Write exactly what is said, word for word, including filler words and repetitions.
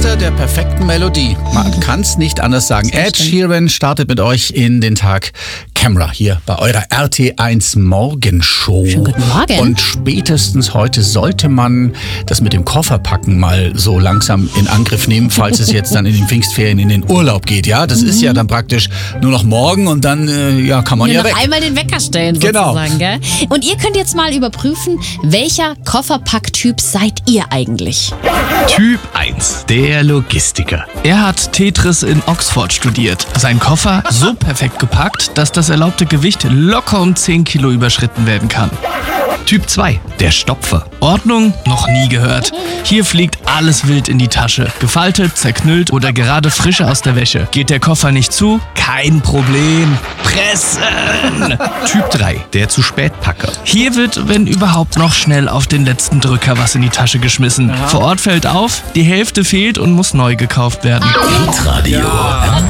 Meister der perfekten Melodie. Man kann es nicht anders sagen. Ed Sheeran startet mit euch in den Tag. Camera hier bei eurer R T eins Morgenshow. Schönen guten Morgen. Und spätestens heute sollte man das mit dem Kofferpacken mal so langsam in Angriff nehmen, falls es jetzt dann in den Pfingstferien in den Urlaub geht. Ja, das mhm. ist ja dann praktisch nur noch morgen und dann äh, ja, kann man nur ja noch weg. einmal den Wecker stellen sozusagen. Genau. Gell? Und ihr könnt jetzt mal überprüfen, welcher Kofferpacktyp seid ihr eigentlich? Typ eins, der Logistiker. Er hat Tetris in Oxford studiert. Sein Koffer so perfekt gepackt, dass das erlaubte Gewicht locker um zehn Kilo überschritten werden kann. Typ zwei, der Stopfer. Ordnung? Noch nie gehört. Hier fliegt alles wild in die Tasche. Gefaltet, zerknüllt oder gerade frisch aus der Wäsche. Geht der Koffer nicht zu? Kein Problem. Pressen! Typ drei, der zu spät Packer. Hier wird, wenn überhaupt, noch schnell auf den letzten Drücker was in die Tasche geschmissen. Aha. Vor Ort fällt auf, die Hälfte fehlt und muss neu gekauft werden. Hitradio. Ja.